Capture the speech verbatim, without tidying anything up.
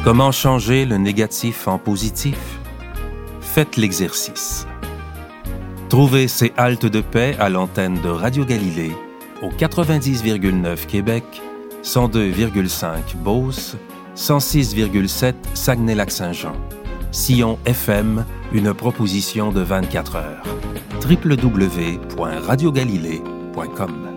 Comment changer le négatif en positif? Faites l'exercice. Trouvez ces haltes de paix à l'antenne de Radio Galilée au quatre-vingt-dix virgule neuf Québec, cent deux virgule cinq Beauce, cent six virgule sept Saguenay-Lac-Saint-Jean. Sillon F M, une proposition de vingt-quatre heures. w w w point radio galilée point com